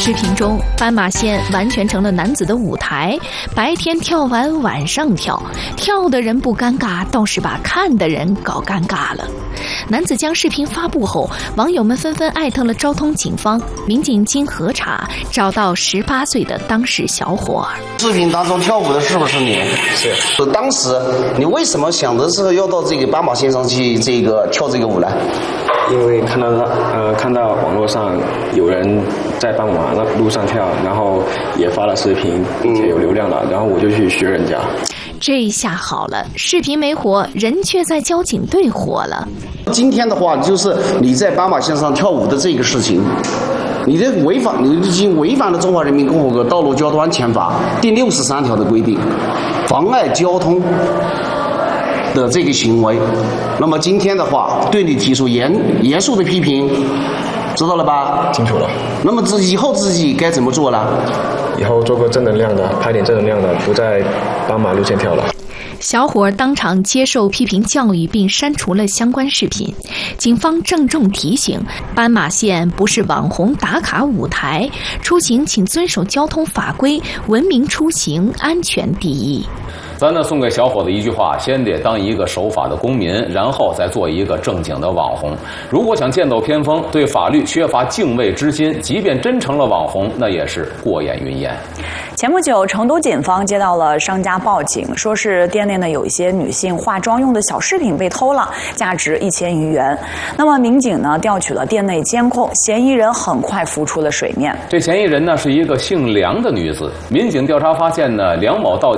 视频中，斑马线完全成了男子的舞台，白天跳完，晚上跳，跳的人不尴尬，倒是把看的人搞尴尬了。男子将视频发布后，网友们纷纷艾特了昭通警方。民警经核查，找到18岁的当事小伙儿。 视频当中跳舞的是不是你？ 是。 当时你为什么想的是要到这个斑马线上去跳这个舞呢？ 因为看到网络上有人在斑马路上跳，然后也发了视频，并且有流量了，然后我就去学人家。 这下好了，视频没火，人却在交警队火了。 今天的话，就是你在斑马线上跳舞的这个事情，你已经违反了《中华人民共和国道路交通安全法》第63条的规定，妨碍交通的这个行为。那么今天的话，对你提出严肃的批评，知道了吧？ 清楚了。 那么以后自己该怎么做呢？ 以后做个正能量的，拍点正能量的，不在斑马路线跳了。 小伙当场接受批评教育，并删除了相关视频。警方郑重提醒：斑马线不是网红打卡舞台，出行请遵守交通法规，文明出行，安全第一。 咱呢送给小伙子一句话：先得当一个守法的公民，然后再做一个正经的网红。如果想剑走偏锋，对法律缺乏敬畏之心，即便真成了网红，那也是过眼云烟。 前不久，成都警方接到了商家报警，说是店内呢有一些女性化妆用的小饰品被偷了，价值1000余元。那么民警呢调取了店内监控，嫌疑人很快浮出了水面。 这嫌疑人呢是一个姓梁的女子。民警调查发现呢，梁某到